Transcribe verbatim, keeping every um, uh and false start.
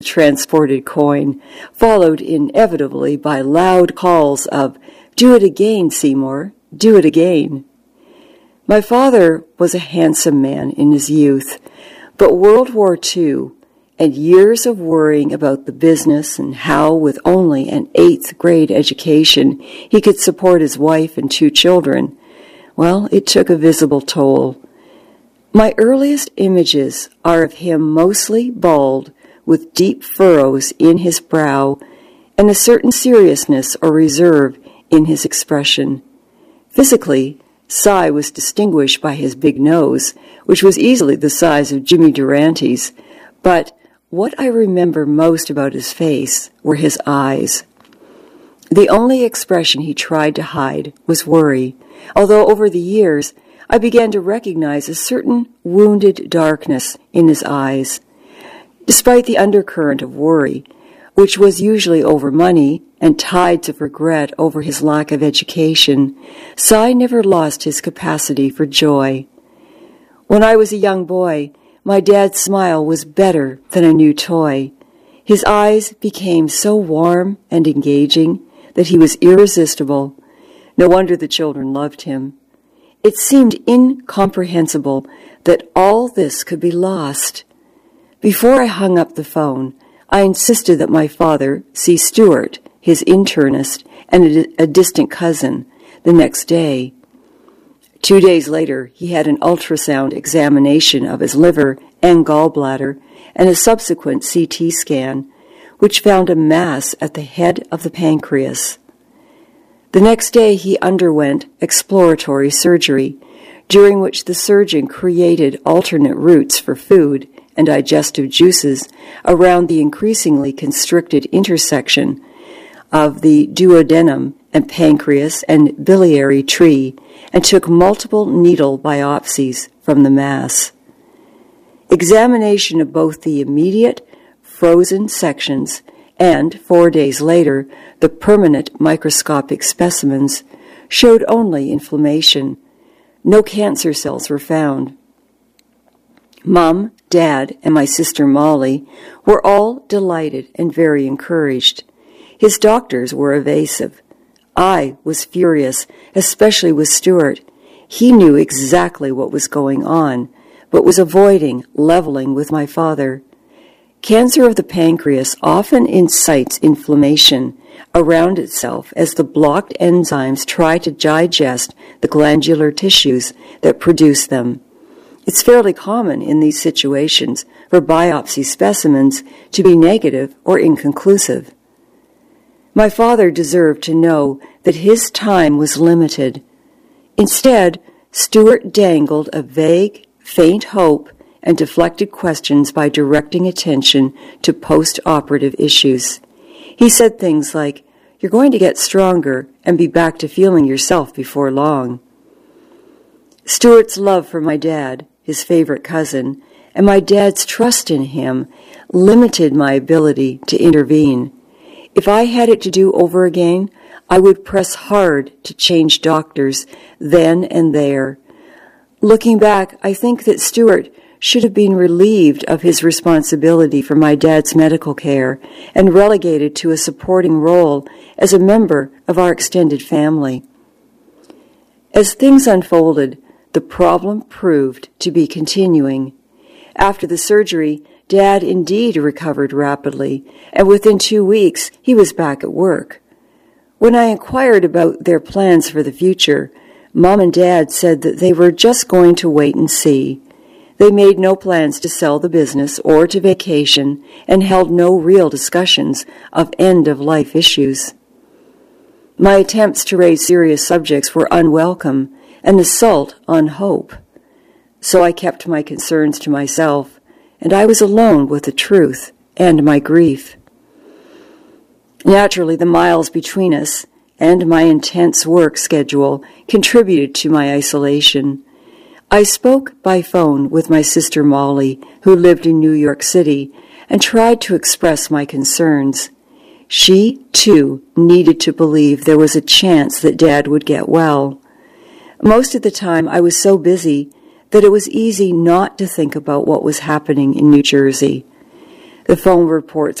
transported coin, followed inevitably by loud calls of, "Do it again, Seymour, do it again." My father was a handsome man in his youth, but World War Two and years of worrying about the business and how, with only an eighth grade education, he could support his wife and two children, well, it took a visible toll. My earliest images are of him mostly bald, with deep furrows in his brow, and a certain seriousness or reserve in his expression. Physically, Cy was distinguished by his big nose, which was easily the size of Jimmy Durante's, but what I remember most about his face were his eyes. The only expression he tried to hide was worry, although over the years I began to recognize a certain wounded darkness in his eyes. Despite the undercurrent of worry, which was usually over money and tides of regret over his lack of education, Cy never lost his capacity for joy. When I was a young boy, my dad's smile was better than a new toy. His eyes became so warm and engaging that he was irresistible. No wonder the children loved him. It seemed incomprehensible that all this could be lost. Before I hung up the phone, I insisted that my father see Stuart, his internist, and a, a distant cousin, the next day. Two days later, he had an ultrasound examination of his liver and gallbladder and a subsequent C T scan, which found a mass at the head of the pancreas. The next day, he underwent exploratory surgery, during which the surgeon created alternate routes for food and digestive juices around the increasingly constricted intersection of the duodenum and pancreas and biliary tree, and took multiple needle biopsies from the mass. Examination of both the immediate frozen sections and, four days later, the permanent microscopic specimens showed only inflammation. No cancer cells were found. Mom, Dad, and my sister Molly were all delighted and very encouraged. His doctors were evasive. I was furious, especially with Stuart. He knew exactly what was going on, but was avoiding leveling with my father. Cancer of the pancreas often incites inflammation around itself as the blocked enzymes try to digest the glandular tissues that produce them. It's fairly common in these situations for biopsy specimens to be negative or inconclusive. My father deserved to know that his time was limited. Instead, Stuart dangled a vague, faint hope and deflected questions by directing attention to post-operative issues. He said things like, "You're going to get stronger and be back to feeling yourself before long." Stuart's love for my dad, his favorite cousin, and my dad's trust in him limited my ability to intervene. If I had it to do over again, I would press hard to change doctors then and there. Looking back, I think that Stuart should have been relieved of his responsibility for my dad's medical care and relegated to a supporting role as a member of our extended family. As things unfolded, the problem proved to be continuing. After the surgery, Dad indeed recovered rapidly, and within two weeks he was back at work. When I inquired about their plans for the future, Mom and Dad said that they were just going to wait and see. They made no plans to sell the business or to vacation and held no real discussions of end-of-life issues. My attempts to raise serious subjects were unwelcome, an assault on hope. So I kept my concerns to myself, and I was alone with the truth and my grief. Naturally, the miles between us and my intense work schedule contributed to my isolation. I spoke by phone with my sister Molly, who lived in New York City, and tried to express my concerns. She, too, needed to believe there was a chance that Dad would get well. Most of the time I was so busy that it was easy not to think about what was happening in New Jersey. The phone reports